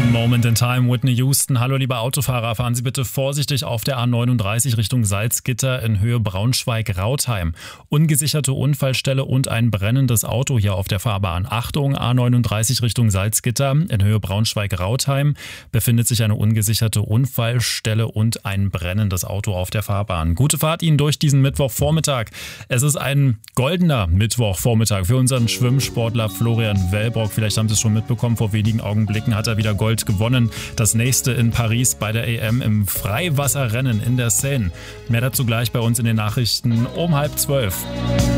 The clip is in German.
Moment in Time, Whitney Houston. Hallo liebe Autofahrer, fahren Sie bitte vorsichtig auf der A39 Richtung Salzgitter in Höhe Braunschweig-Rautheim. Ungesicherte Unfallstelle und ein brennendes Auto hier auf der Fahrbahn. Achtung, A39 Richtung Salzgitter in Höhe Braunschweig-Rautheim befindet sich eine ungesicherte Unfallstelle und ein brennendes Auto auf der Fahrbahn. Gute Fahrt Ihnen durch diesen Mittwochvormittag. Es ist ein goldener Mittwochvormittag für unseren Schwimmsportler Florian Wellbrock. Vielleicht haben Sie es schon mitbekommen, vor wenigen Augenblicken hat er wieder Gold gewonnen. Das nächste in Paris bei der EM im Freiwasserrennen in der Seine. Mehr dazu gleich bei uns in den Nachrichten um 11:30.